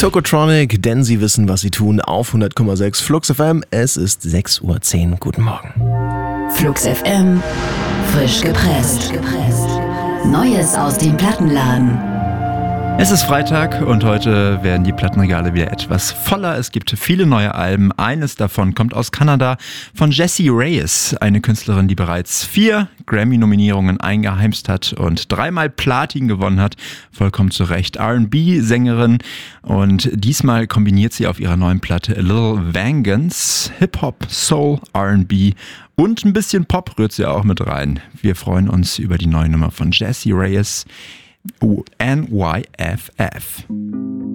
Tokotronic, denn sie wissen, was sie tun, auf 100,6 Flux FM. Es ist 6:10 Uhr. Guten Morgen. Flux FM, frisch gepresst. Neues aus dem Plattenladen. Es ist Freitag und heute werden die Plattenregale wieder etwas voller. Es gibt viele neue Alben. Eines davon kommt aus Kanada von Jessie Reyes, eine Künstlerin, die bereits 4 Grammy-Nominierungen eingeheimst hat und 3-mal Platin gewonnen hat. Vollkommen zu Recht. R&B-Sängerin, und diesmal kombiniert sie auf ihrer neuen Platte A Little Vengeance Hip-Hop, Soul, R&B und ein bisschen Pop rührt sie auch mit rein. Wir freuen uns über die neue Nummer von Jessie Reyes. NYFF.